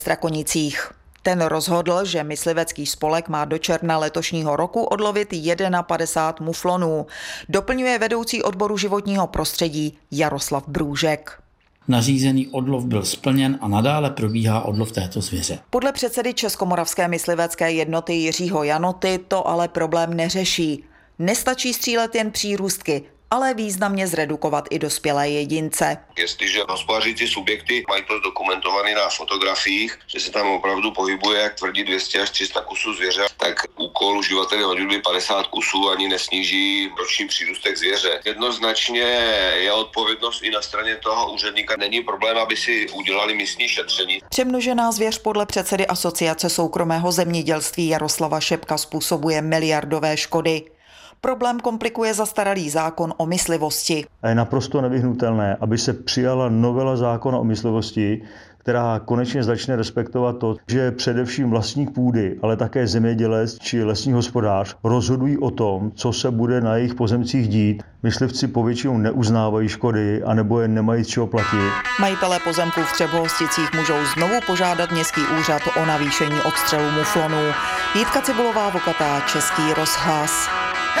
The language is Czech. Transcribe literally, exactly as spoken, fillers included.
Strakonicích. Ten rozhodl, že myslivecký spolek má do června letošního roku odlovit padesát jedna muflonů. Doplňuje vedoucí odboru životního prostředí Jaroslav Brůžek. Nařízený odlov byl splněn a nadále probíhá odlov této zvěře. Podle předsedy Českomoravské myslivecké jednoty Jiřího Janoty to ale problém neřeší. Nestačí střílet jen přírůstky, ale významně zredukovat i dospělé jedince. Jestliže hospodařící subjekty mají to dokumentované na fotografiích, že se tam opravdu pohybuje, jak tvrdí dvě stě až tři sta kusů zvěře, tak úkol uživatele odrůdy padesát kusů ani nesníží roční přírůstek zvěře. Jednoznačně je odpovědnost i na straně toho úředníka. Není problém, aby si udělali místní šetření. Přemnožená zvěř podle předsedy Asociace soukromého zemědělství Jaroslava Šepka způsobuje miliardové škody. Problém komplikuje zastaralý zákon o myslivosti. A je naprosto nevyhnutelné, aby se přijala novela zákona o myslivosti, která konečně začne respektovat to, že především vlastník půdy, ale také zemědělec či lesní hospodář rozhodují o tom, co se bude na jejich pozemcích dít. Myslivci povětšinou neuznávají škody anebo je nemají z čeho platit. Majitelé pozemků v Třebohosticích můžou znovu požádat městský úřad o navýšení odstřelu muflonů. Jitka Cibulová, Vokatá, Český rozhlas.